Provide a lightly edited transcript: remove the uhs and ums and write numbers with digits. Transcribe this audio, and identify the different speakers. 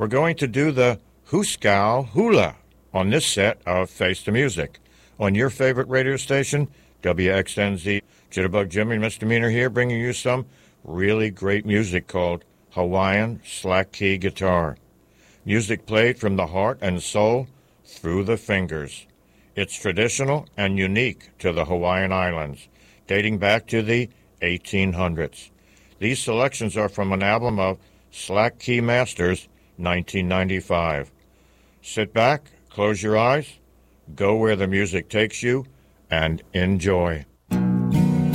Speaker 1: We're going to do the Hooskow Hula on this set of Face the Music. On your favorite radio station, WXNZ. Jitterbug Jimmy Misdemeanor here, bringing you some really great music called Hawaiian Slack Key Guitar. Music played from the heart and soul through the fingers. It's traditional and unique to the Hawaiian Islands, dating back to the 1800s. These selections are from an album of Slack Key Masters, 1995. Sit back, close your eyes, go where the music takes you, and enjoy.